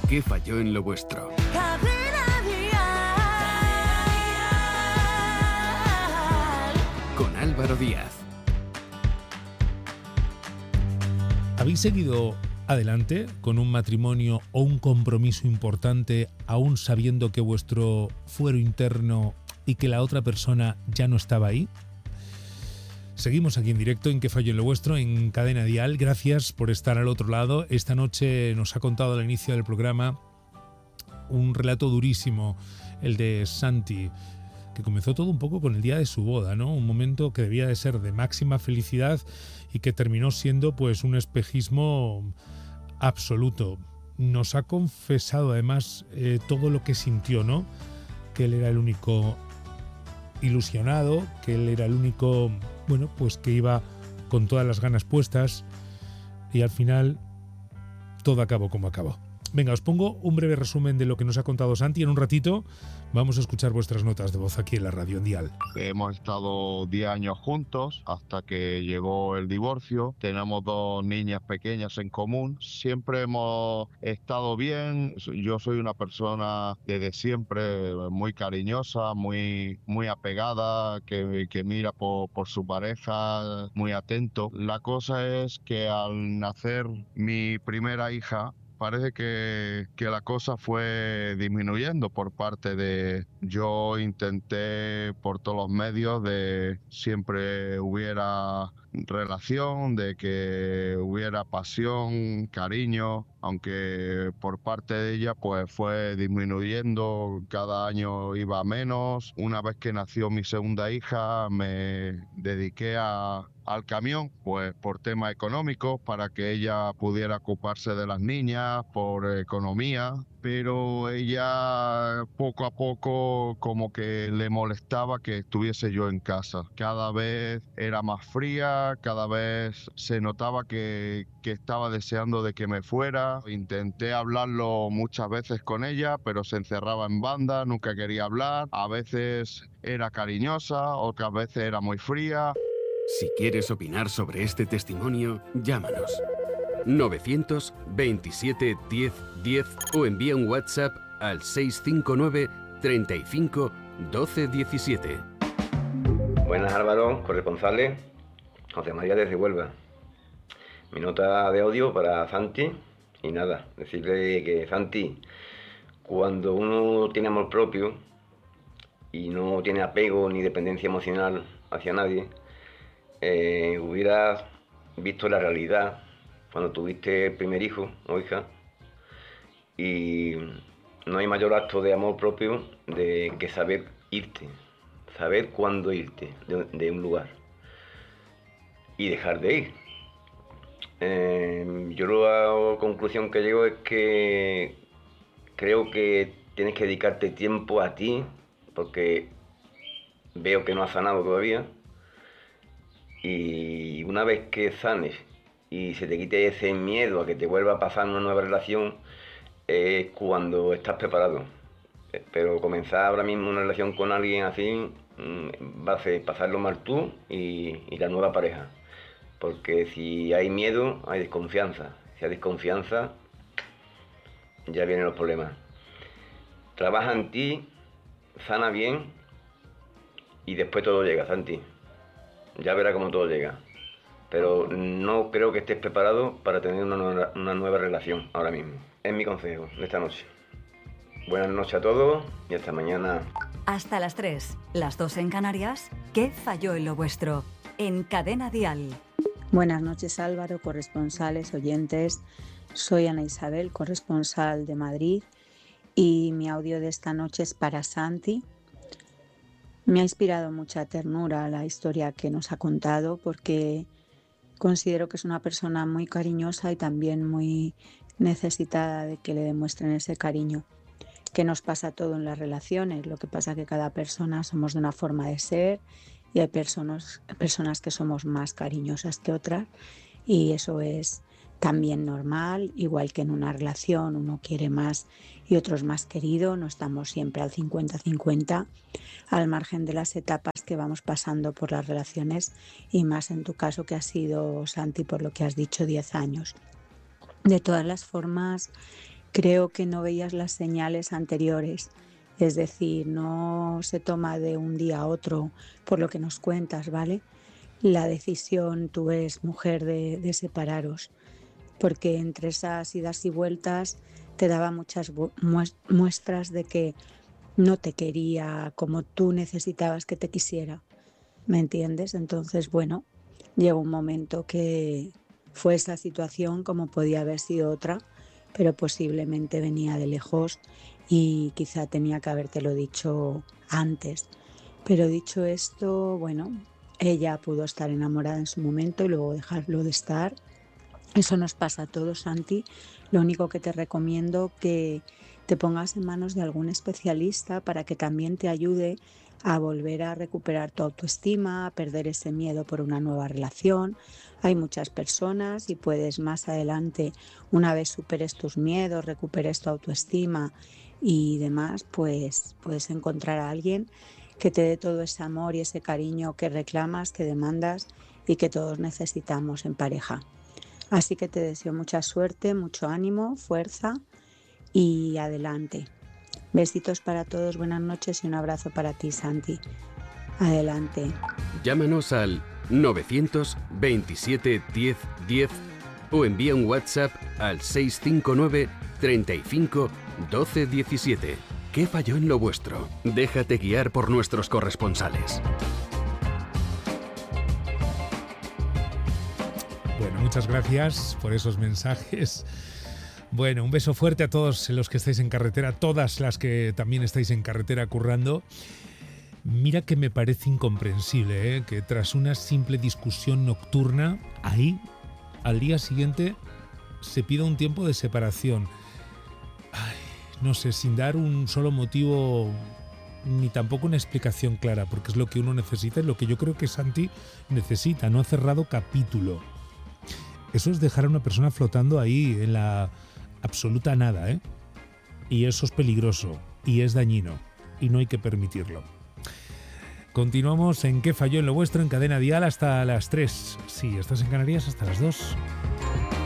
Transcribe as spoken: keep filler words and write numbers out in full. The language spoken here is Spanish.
¿Qué falló en lo vuestro? Con Álvaro Díaz. ¿Habéis seguido adelante con un matrimonio o un compromiso importante aún sabiendo que vuestro fuero interno y que la otra persona ya no estaba ahí? Seguimos aquí en directo en ¿Qué falló en lo vuestro? En Cadena Dial. Gracias por estar al otro lado. Esta noche nos ha contado al inicio del programa un relato durísimo, el de Santi, que comenzó todo un poco con el día de su boda, ¿no? Un momento que debía de ser de máxima felicidad y que terminó siendo pues un espejismo absoluto. Nos ha confesado además eh, todo lo que sintió, ¿no? Que él era el único ilusionado, que él era el único, bueno, pues que iba con todas las ganas puestas y al final todo acabó como acabó. Venga, os pongo un breve resumen de lo que nos ha contado Santi. En un ratito vamos a escuchar vuestras notas de voz aquí en la radio en Dial. Hemos estado diez años juntos hasta que llegó el divorcio. Tenemos dos niñas pequeñas en común. Siempre hemos estado bien. Yo soy una persona desde siempre muy cariñosa, muy, muy apegada, que, que mira por, por su pareja, muy atento. La cosa es que al nacer mi primera hija, parece que, que la cosa fue disminuyendo por parte de... Yo intenté por todos los medios de siempre hubiera relación, de que hubiera pasión, cariño, aunque por parte de ella pues fue disminuyendo, cada año iba menos. Una vez que nació mi segunda hija me dediqué a... al camión, pues por temas económicos, para que ella pudiera ocuparse de las niñas, por economía, pero ella poco a poco como que le molestaba que estuviese yo en casa. Cada vez era más fría, cada vez se notaba que, que estaba deseando de que me fuera. Intenté hablarlo muchas veces con ella, pero se encerraba en banda, nunca quería hablar. A veces era cariñosa, otras veces era muy fría. Si quieres opinar sobre este testimonio, llámanos novecientos veintisiete diez diez o envía un WhatsApp al seis cinco nueve treinta y cinco doce diecisiete. Buenas, Álvaro, corresponsales. José María desde Huelva. Mi nota de audio para Santi. Y nada, decirle que Santi, cuando uno tiene amor propio y no tiene apego ni dependencia emocional hacia nadie, eh, hubieras visto la realidad cuando tuviste el primer hijo o hija, y no hay mayor acto de amor propio de que saber irte, saber cuándo irte de, de un lugar y dejar de ir. Eh, yo la conclusión que llego es que creo que tienes que dedicarte tiempo a ti, porque veo que no has sanado todavía, y una vez que sanes y se te quite ese miedo a que te vuelva a pasar una nueva relación, es cuando estás preparado. Pero comenzar ahora mismo una relación con alguien así va a ser pasarlo mal tú y, y la nueva pareja. Porque si hay miedo, hay desconfianza. Si hay desconfianza, ya vienen los problemas. Trabaja en ti, sana bien y después todo llega, Santi. Ya verás cómo todo llega. Pero no creo que estés preparado para tener una nueva, una nueva relación ahora mismo. Es mi consejo de esta noche. Buenas noches a todos y hasta mañana. Hasta las tres, las dos en Canarias. ¿Qué falló en lo vuestro? En Cadena Dial. Buenas noches, Álvaro, corresponsales, oyentes. Soy Ana Isabel, corresponsal de Madrid, y mi audio de esta noche es para Santi. Me ha inspirado mucha ternura la historia que nos ha contado, porque considero que es una persona muy cariñosa y también muy necesitada de que le demuestren ese cariño, que nos pasa todo en las relaciones. Lo que pasa es que cada persona somos de una forma de ser y hay personas, personas que somos más cariñosas que otras, y eso es también normal, igual que en una relación uno quiere más y otro es más querido. No estamos siempre al cincuenta cincuenta, al margen de las etapas que vamos pasando por las relaciones, y más en tu caso, que ha sido, Santi, por lo que has dicho, diez años. De todas las formas, creo que no veías las señales anteriores. Es decir, no se toma de un día a otro, por lo que nos cuentas, ¿vale? La decisión, tú eres mujer, de, de separaros, porque entre esas idas y vueltas te daba muchas muestras de que no te quería como tú necesitabas que te quisiera, ¿me entiendes? Entonces, bueno, llegó un momento que fue esa situación como podía haber sido otra, pero posiblemente venía de lejos y quizá tenía que habértelo dicho antes. Pero dicho esto, bueno, ella pudo estar enamorada en su momento y luego dejarlo de estar. Eso nos pasa a todos, Santi. Lo único que te recomiendo que te pongas en manos de algún especialista para que también te ayude a volver a recuperar tu autoestima, a perder ese miedo por una nueva relación. Hay muchas personas y puedes más adelante, una vez superes tus miedos, recuperes tu autoestima y demás, pues puedes encontrar a alguien que te dé todo ese amor y ese cariño que reclamas, que demandas y que todos necesitamos en pareja. Así que te deseo mucha suerte, mucho ánimo, fuerza y adelante. Besitos para todos, buenas noches y un abrazo para ti, Santi. Adelante. Llámanos al novecientos veintisiete diez diez o envía un WhatsApp al seis cinco nueve treinta y cinco doce diecisiete. ¿Qué falló en lo vuestro? Déjate guiar por nuestros corresponsales. Bueno, muchas gracias por esos mensajes. Bueno, un beso fuerte a todos los que estáis en carretera, todas las que también estáis en carretera currando. Mira que me parece incomprensible, ¿eh? Que tras una simple discusión nocturna, ahí, al día siguiente, se pida un tiempo de separación. Ay, no sé, sin dar un solo motivo ni tampoco una explicación clara, porque es lo que uno necesita y lo que yo creo que Santi necesita. No ha cerrado capítulo. Eso es dejar a una persona flotando ahí en la absoluta nada, ¿eh? Y eso es peligroso y es dañino y no hay que permitirlo. Continuamos en ¿Qué falló en lo vuestro? En Cadena Dial hasta las tres. Sí, estás en Canarias hasta las dos.